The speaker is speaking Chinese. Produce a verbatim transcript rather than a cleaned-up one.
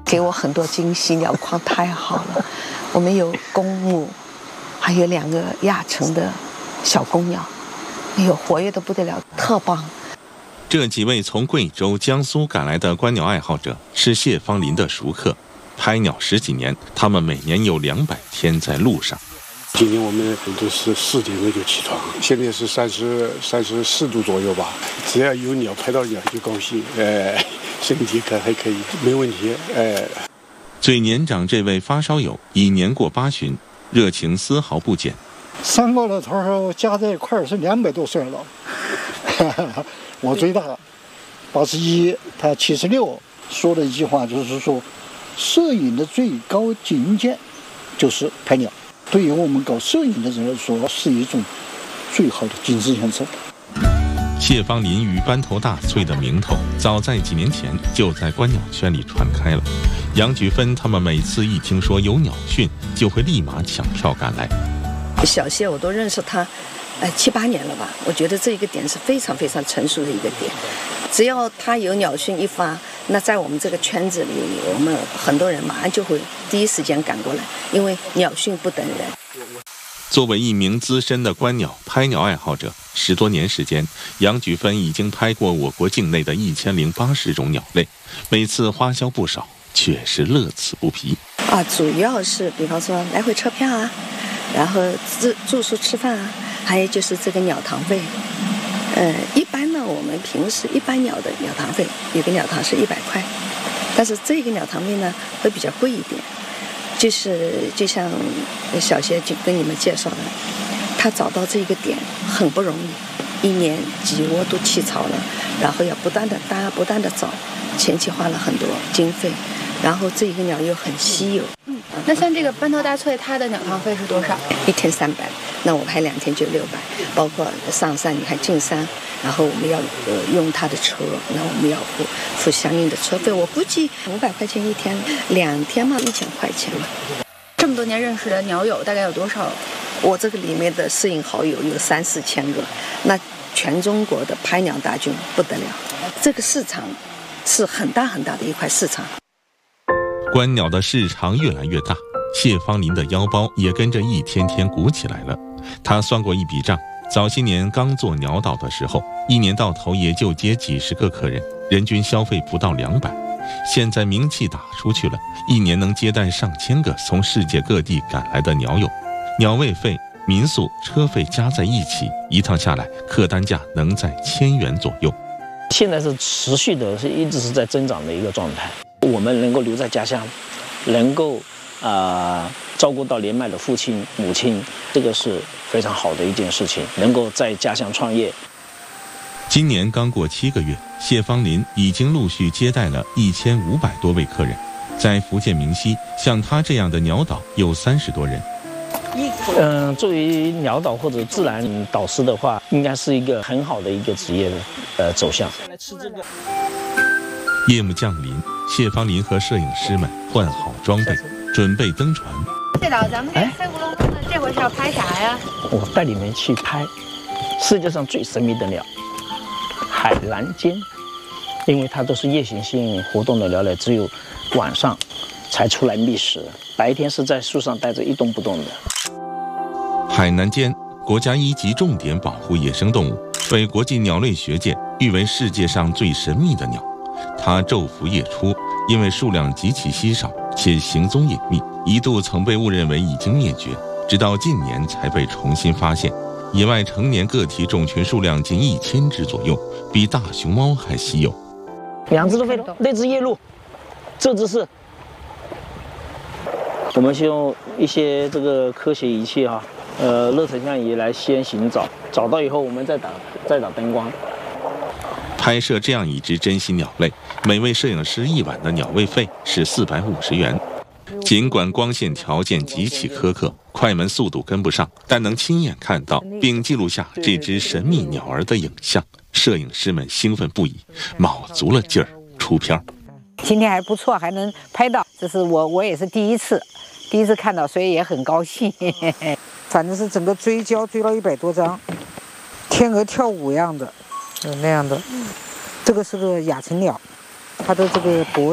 给我很多惊喜，鸟况太好了。我们有公母，还有两个亚成的小公鸟，哎呦，活跃的不得了，特棒。 这几位从贵州、江苏赶来的观鸟爱好者是谢芳林的熟客，拍鸟十几年，他们每年有两百天在路上。 今天我们都是四点钟就起床，现在是三十三十四度左右吧。只要有鸟拍到鸟就高兴，哎，身体可还可以，没问题，哎。 最年长这位发烧友已年过八旬，热情丝毫不减。 三个老头儿加在一块儿是两百多岁了，我最大，八十一，他七十六。说了一句话，就是说，摄影的最高境界就是拍鸟。对于我们搞摄影的人来说，是一种最好的精神享受。 谢芳林与斑头大翠的名头，早在几年前就在观鸟圈里传开了。杨菊芬他们每次一听说有鸟讯，就会立马抢票赶来。 小谢我都认识他，呃七八年了吧。我觉得这一个点是非常非常成熟的一个点。只要他有鸟讯一发，那在我们这个圈子里，我们很多人马上就会第一时间赶过来，因为鸟讯不等人。 作为一名资深的观鸟拍鸟爱好者，十多年时间，杨菊芬已经拍过我国境内的一千零八十种鸟类，每次花销不少，却是乐此不疲。 啊，主要是比方说来回车票啊，然后住住宿吃饭啊，还有就是这个鸟堂费。呃，一般呢，我们平时一般鸟的鸟堂费，有个鸟堂是一百块，但是这个鸟堂费呢会比较贵一点。就是就像小谢就跟你们介绍的，他找到这个点很不容易，一年几窝都起草了，然后要不断的搭，不断的找，前期花了很多经费，然后这一个鸟又很稀有。 嗯，那像这个斑头大翠，它的鸟堂费是多少？ 一天三百，那我拍两天就六百，包括上山，你看进山，然后我们要呃用他的车，那我们要付付相应的车费，我估计五百块钱一天，两天嘛一千块钱嘛。 这么多年认识的鸟友大概有多少？ 我这个里面的摄影好友有三四千个，那全中国的拍鸟大军不得了，这个市场是很大很大的一块市场。 观鸟的市场越来越大，谢芳林的腰包也跟着一天天鼓起来了。他算过一笔账，早些年刚做鸟导的时候，一年到头也就接几十个客人，人均消费不到两百。现在名气打出去了，一年能接待上千个从世界各地赶来的鸟友，鸟位费、民宿、车费加在一起，一趟下来客单价能在千元左右。 现在是持续的，是一直是在增长的一个状态。我们能够留在家乡，能够啊、呃、照顾到年迈的父亲母亲，这个是非常好的一件事情。能够在家乡创业。 今年刚过七个月，谢芳林已经陆续接待了一千五百多位客人，在福建明溪，像他这样的鸟导有三十多人。 嗯、呃，作为鸟导或者自然导师的话，应该是一个很好的一个职业的呃走向。 夜幕降临，谢芳林和摄影师们换好装备，准备登船。 谢导，咱们这黑咕隆咚的，这回是要拍啥呀？ 我带你们去拍世界上最神秘的鸟——海南尖，因为它都是夜行性活动的鸟类，只有晚上才出来觅食，白天是在树上待着一动不动的。 海南尖，国家一级重点保护野生动物，被国际鸟类学界誉为世界上最神秘的鸟。它昼伏夜出，因为数量极其稀少，且行踪隐秘，一度曾被误认为已经灭绝，直到近年才被重新发现。野外成年个体种群数量近一千只左右，比大熊猫还稀有。 两只都飞了，那只夜鹭，这只是。我们是用一些这个科学仪器哈、啊，呃，热成像仪来先行找，找到以后我们再打再打灯光。 拍摄这样一只珍稀鸟类，每位摄影师一晚的鸟位费是四百五十元。尽管光线条件极其苛刻，快门速度跟不上，但能亲眼看到并记录下这只神秘鸟儿的影像，摄影师们兴奋不已，卯足了劲儿出片。 今天还不错，还能拍到，这是我我也是第一次，第一次看到，所以也很高兴。 反正是整个追焦追了一百多张，天鹅跳舞一样的，嗯那样的。这个是个亚成鸟，它的这个脖